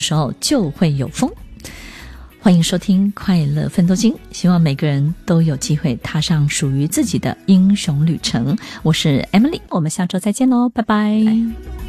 时候就会有风。欢迎收听快乐奋斗经，希望每个人都有机会踏上属于自己的英雄旅程。我是 Emily， 我们下周再见喽，拜拜。